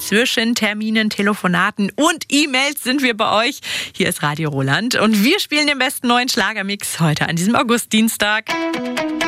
zwischen Terminen, Telefonaten und E-Mails sind wir bei euch. Hier ist Radio Roland und wir spielen den besten neuen Schlagermix heute an diesem Augustdienstag.